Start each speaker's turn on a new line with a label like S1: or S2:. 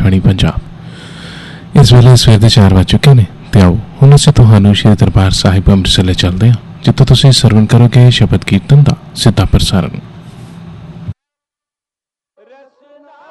S1: कहानी पंजाब। इस वेले सवेर के 4 बज चुके हैं तो आओ हुण असीं तुहानूं श्री दरबार साहिब अमृतसर ले चलते हैं, जिੱਥੋਂ तुसीं सरवण करोगे शबद कीर्तन का सीधा प्रसारण।